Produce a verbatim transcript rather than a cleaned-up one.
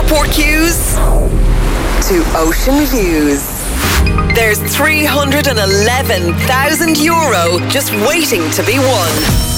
airport queues to ocean views. There's three hundred eleven thousand euro just waiting to be won.